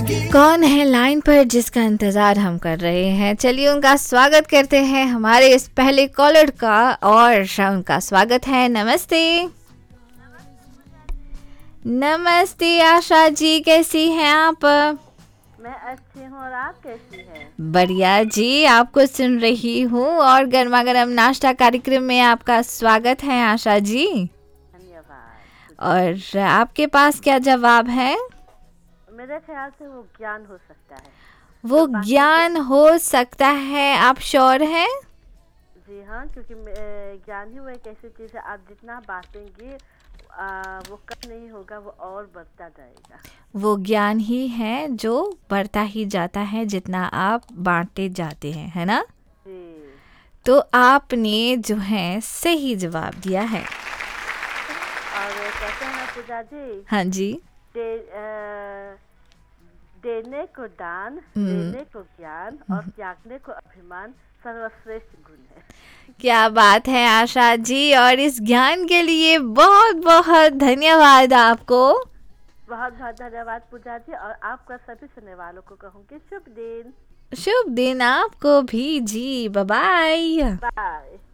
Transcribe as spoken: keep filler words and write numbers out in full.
कौन है लाइन पर जिसका इंतजार हम कर रहे हैं? चलिए उनका स्वागत करते हैं हमारे इस पहले कॉलर का। और उनका स्वागत है। नमस्ते। नमस्ते आशा जी, कैसी हैं आप? मैं अच्छी हूँ और आप कैसी हैं? बढ़िया जी, आपको सुन रही हूँ और गर्मा गर्म नाश्ता कार्यक्रम में आपका स्वागत है आशा जी। धन्यवाद। और आपके पास क्या जवाब है? मेरे ख्याल से वो ज्ञान हो सकता है। वो ज्ञान हो सकता है, आप श्योर हैं? जी हाँ, क्योंकि ज्ञान ही वो एक ऐसी चीज़ है, आप जितना बांटेंगे आ, वो कम नहीं होगा, वो और बढ़ता जाएगा। वो ज्ञान ही है जो बढ़ता ही जाता है जितना आप बांटते जाते हैं, है ना? जी। तो आपने जो है सही जवाब दिया है। और कहते हैं ना पूजा जी। हाँ जी। दे, आ, देने को दान, देने को ज्ञान और त्यागने को अभिमान सर्वश्रेष्ठ गुण है। क्या बात है आशा जी, और इस ज्ञान के लिए बहुत बहुत धन्यवाद आपको। बहुत बहुत धन्यवाद पूजा जी, और आपका सभी सुनने वालों को कहूँगी शुभ दिन। शुभ दिन आपको भी जी। Bye bye. बाय।